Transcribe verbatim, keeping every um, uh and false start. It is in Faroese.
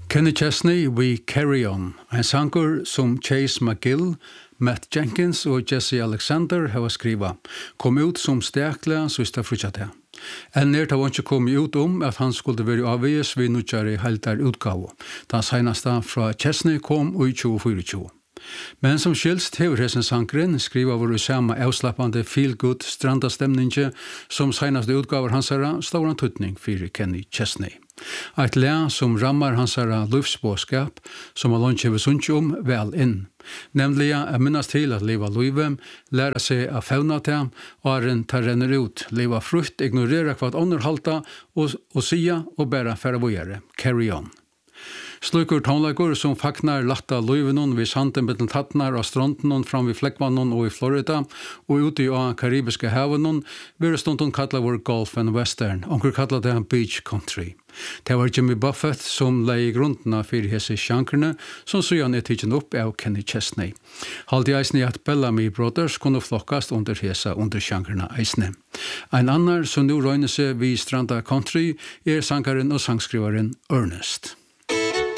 Kenny Chesney, We Carry On, en sanger som Chase McGill, Matt Jenkins og Jesse Alexander har skriva, kom ut som stekla sista frutjata. En nert har ikke kommet ut om at han skulle være avvis ved nødgjøre helter utgave. Den seneste fra Chesney kom i tjue tjue. Men som skilst hever hessen sankeren skriva vår samme avslappande feel-good strandastemninge som seneste utgaver hansara stor antutning for Kenny Chesney. Et le som rammar hansara livsbåskap som har lunsje ved sunnkje om vel inn. Nemlig er minnast til at leva løyve, læra seg av fauna til, og er en tar renner ut, leva frukt, ignorera hva underhalta og, og sia og bæra færa vågjere. Carry on. Slukur tonlagur som faknar latta løyvenon vid sanden betel tattnar av strontenon fram vid Fleckmanon og i Florida og ute i av karibiske havenon vil stundon kalla vår golf and western, onkur kalla det beach country. Det var Jimmy Buffett som lei grundna fyrir hese sjankerne som sujan er tidsen opp av Kenny Chesney. Haldi eisne at Bellamy Brothers kunne flokkast under hese under sjankrene eisne. Ein annar som nu røyne seg vid stranda country er sangaren og sangskrivaren Ernest.